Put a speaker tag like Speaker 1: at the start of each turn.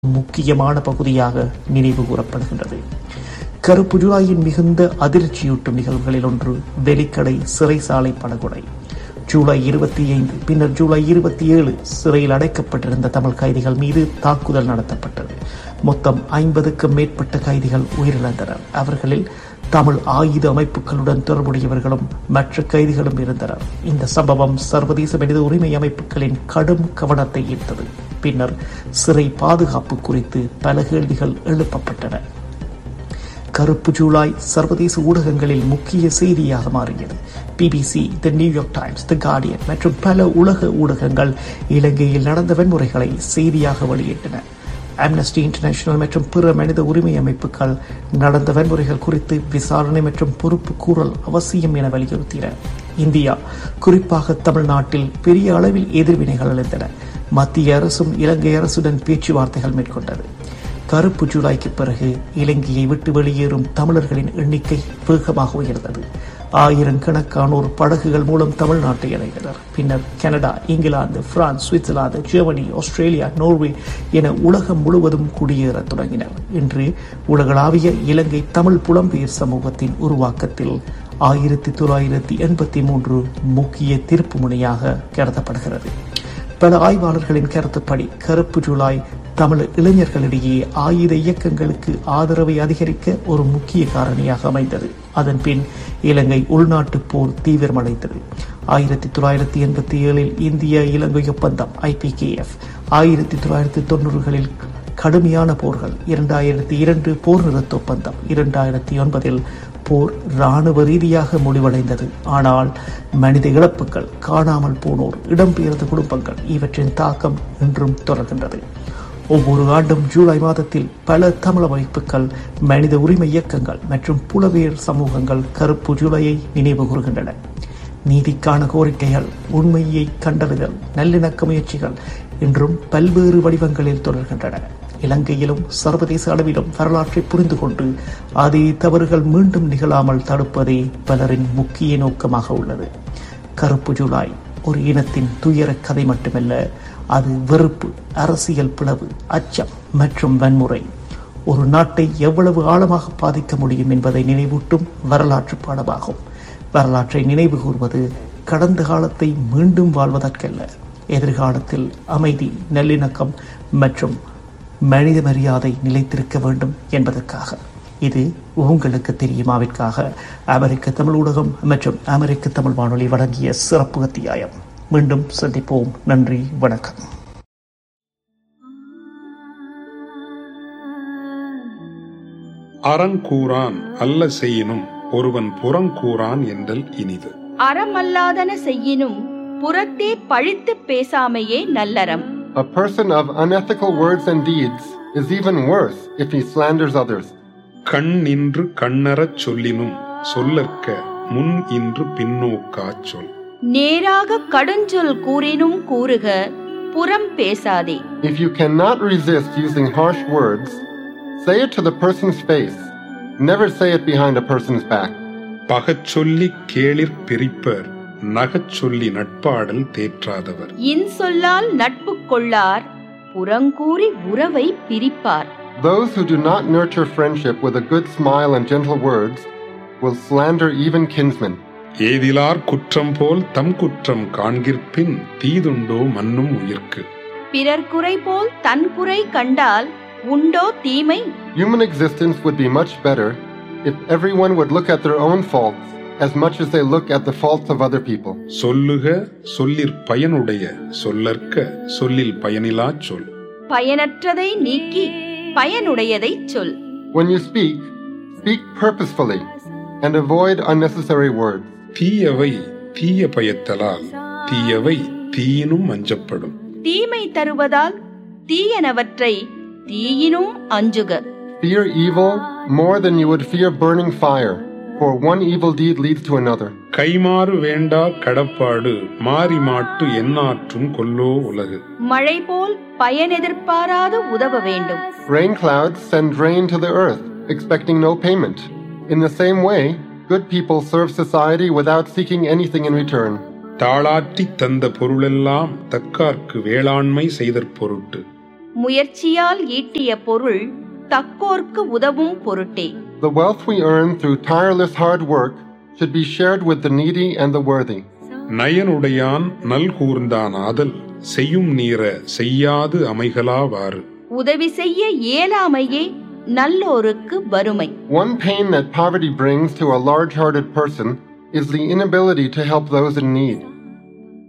Speaker 1: முக்கியமான பகுதியாக நினைவு கூறப்படுகின்றது. கருப்பு ஜூலையின் மிகுந்த அதிர்ச்சியூட்டும் நிகழ்வுகளில் ஒன்று வெலிக்கடை சிறைசாலை படுகொலை. ஜூலை 25 பின்னர் ஜூலை 27 சிறையில் அடைக்கப்பட்டிருந்த தமிழ் கைதிகள் மீது தாக்குதல் நடத்தப்பட்டது. மொத்தம் 50க்கும் மேற்பட்ட கைதிகள் உயிரிழந்தனர். அவர்களில் தமிழ் ஆயுத அமைப்புகளுடன் தொடர்புடையவர்களும் மற்ற கைதிகளும் இருந்தனர். இந்த சம்பவம் சர்வதேச மனித உரிமை அமைப்புகளின் கடும் கவனத்தை ஈர்த்தது. பின்னர் சிறை பாதுகாப்பு குறித்து பல கேள்விகள் எழுப்பப்பட்டன. கருப்பு ஜூலை சர்வதேச ஊடகங்களில் முக்கிய செய்தியாக மாறியது. BBC, தி நியூயார்க் டைம்ஸ், தி கார்டியன் மற்றும் பல உலக ஊடகங்கள் இலங்கையில் நடந்த வன்முறைகளை செய்தியாக வெளியிட்டன. ஆம்னஸ்டி இன்டர்நேஷனல் மற்றும் பிற மனித உரிமை அமைப்புகள் நடந்த வன்முறைகள் குறித்து விசாரணை மற்றும் பொறுப்பு கூறல் அவசியம் என வலியுறுத்தின. இந்தியா, குறிப்பாக தமிழ்நாட்டில் பெரிய அளவில் எதிர்வினைகள் எழுந்தன. மத்திய அரசும் இலங்கை அரசுடன் பேச்சுவார்த்தைகள் மேற்கொண்டது. கருப்பு ஜூலைக்கு பிறகு இலங்கையை விட்டு வெளியேறும் தமிழர்களின் எண்ணிக்கை வேகமாக உயர்ந்தது. ஆயிரக்கணக்கானோர் படகுகள் மூலம் தமிழ்நாட்டை அடைந்தனர். பின்னர் Canada, England, France, Switzerland, Germany, Australia, Norway என உலகம் முழுவதும் குடியேற தொடங்கினர். இன்று உலகளாவிய இலங்கை தமிழ் புலம்பெயர் சமூகத்தின் உருவாக்கத்தில் 1983 முக்கிய திருப்பு முனையாக கருதப்படுகிறது. பல ஆய்வாளர்களின் கருத்துப்படி கருப்பு ஜூலை தமிழ் இளைஞர்களிடையே ஆயுத இயக்கங்களுக்கு ஆதரவை அதிகரிக்க ஒரு முக்கிய காரணியாக அமைந்தது. அதன் பின் இலங்கை உள்நாட்டு போர் தீவிரமடைந்தது. 1987 இந்திய இலங்கை ஒப்பந்தம் IPKF, 1990களில் கடுமையான போர்கள், 2002 போர் நிறுத்த ஒப்பந்தம், 2009 போர் இராணுவ ரீதியாக முடிவடைந்தது. ஆனால் மனித இழப்புகள், காணாமல் போனோர், இடம்பெயர்ந்த குடும்பங்கள் இவற்றின் தாக்கம் இன்றும் தொடர்கின்றது. ஒவ்வொரு ஆண்டும் ஜூலை மாதத்தில் பல தமிழ் அமைப்புகள், மனித உரிமை இயக்கங்கள் மற்றும் புலம்பெயர் சமூகங்கள் கருப்பு ஜூலையை நினைவு கூறுகின்றன. நீதிக்கான கோரிக்கைகள், உண்மையை கண்டறிதல், நல்லிணக்க முயற்சிகள் இன்றும் பல்வேறு வடிவங்களில் தொடர்கின்றன. இலங்கையிலும் சர்வதேச அளவிலும் வரலாற்றை புரிந்து கொண்டு அதே தவறுகள் மீண்டும் நிகழாமல் தடுப்பதே பலரின் முக்கிய நோக்கமாக உள்ளது. கருப்பு ஜூலை ஒரு இனத்தின் துயர கதை மட்டுமல்ல, அது வெறுப்பு, அரசியல் பிளவு, அச்சம் மற்றும் வன்முறை ஒரு நாட்டை எவ்வளவு ஆழமாக பாதிக்க முடியும் என்பதை நினைவூட்டும் வரலாற்று பாடமாகும். வரலாற்றை நினைவு கூர்வது கடந்த காலத்தை மீண்டும் வாழ்வதற்கல்ல, எதிர்காலத்தில் அமைதி, நல்லிணக்கம் மற்றும் மனித மரியாதை நிலைத்திருக்க வேண்டும் என்பதற்காக. இது உங்களுக்கு தெரியுமாவிற்காக அமெரிக்க தமிழ் ஊடகம் மற்றும் அமெரிக்க தமிழ் வானொலி வழங்கிய சிறப்பு அத்தியாயம். மீண்டும் சந்திப்போம். நன்றி, வணக்கம்.
Speaker 2: அறங்கூறான் அல்ல செய்யினும் ஒருவன் புறங்கூறான் என்றல் இனிது.
Speaker 3: அறமல்லாதன செய்யினும் புறத்தே பழித்து பேசாமையே நல்லறம்.
Speaker 4: A person of unethical words and deeds is even worse if he slanders others.
Speaker 2: கண் நின்று கண்ணறச் சொல்லினும் சொல்லற்க முன் இன்று பின்னோக்காச் சொல்.
Speaker 3: நேராக கடுஞ்சொல் கூறினும் கூறுக, புறம் பேசாதே.
Speaker 4: If you cannot resist using harsh words, say it to the person's face. Never say it behind a person's back.
Speaker 2: பகச் சொல்லி கேளிர் prepare, நகச் சொல்லி நட்பாடல் தேற்றாதவர்.
Speaker 3: இன்சொல்லால் நட்பு கொள்ளார், புறங்கூறி உறவை பிரிப்பார்.
Speaker 4: Those who do not nurture friendship with a good smile and gentle words will slander even kinsmen.
Speaker 2: ஏதிலார் குற்றம் போல் தம் குற்றம் காண்கிற்பின் தீதுண்டோ மன்னும் உயிர்க்கு.
Speaker 3: பிறர் குறை போல் தன் குறை கண்டால் உண்டோ தீமை.
Speaker 4: Human existence would be much better if everyone would look at their own faults as much as they look at the faults of other people.
Speaker 2: சொல்லுக சொல்லிற் பயனுடைய, சொல்லற்க சொல்லில் பயனிலாச் சொல்.
Speaker 3: பயனற்றதை நீக்கி பயனுடையதை சொல்.
Speaker 4: When you speak, speak purposefully and avoid unnecessary words.
Speaker 2: தீயவை தீய பயத்தலால், தீயவை தீயினும் அஞ்சப்படும்.
Speaker 3: தீமை தருவதால் தீயனவற்றை தீயினும் அஞ்சுக.
Speaker 4: Fear evil more than you would fear burning fire, for one evil deed leads to another.
Speaker 2: கைமாறு வேண்டா கடப்பாடு, மாறி மாட்டு எண்ணாற்றும் கொல்லோ உலகு.
Speaker 3: மழை போல் பயன் எதிர்பாராது உதவ வேண்டும்.
Speaker 4: Rain clouds send rain to the earth, expecting no payment. In the same way, good people serve society without seeking anything in return.
Speaker 2: தாளாற்றி தந்த பொருளெல்லாம் தக்கார்க்கு வேளாண்மை செய்தற் பொருட்டு.
Speaker 3: முயற்சியால் ஈட்டிய பொருள் தக்கோர்க்கு உதவும் பொருட்டே.
Speaker 4: The wealth we earn through tireless hard work should be shared with the needy and the worthy.
Speaker 2: நயனுடையான் நல்கூர்ந்தான் ஆதல் செய்யும் நீர செய்யாது அமைகலாவாறு.
Speaker 3: உதவி செய்ய இயலாமையே நல்லோருக்கு வறுமை.
Speaker 4: One pain that poverty brings to a large-hearted person is the inability to help those in need.